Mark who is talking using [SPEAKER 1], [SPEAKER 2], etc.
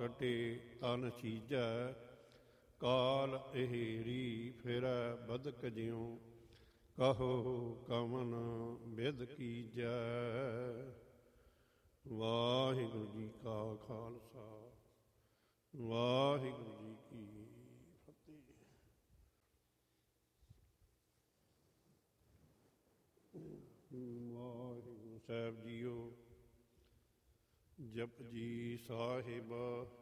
[SPEAKER 1] ਕਟੇ ਤਨ ਚੀਜੈ, ਕਾਲ ਇਹੇਰੀ ਫਿਰੈ ਬਦਕ ਜਿਉ, ਕਹੋ ਕਮਨ ਬਿਦ ਕੀਜੈ। ਵਾਹਿਗੁਰੂ ਜੀ ਕਾ ਖਾਲਸਾ, ਵਾਹਿਗੁਰੂ ਜੀ ਕੀ ਫਤਿਹ। ਵਾਹਿਗੁਰੂ ਸਾਹਿਬ ਜੀਓ। ਜਪਜੀ ਸਾਹਿਬ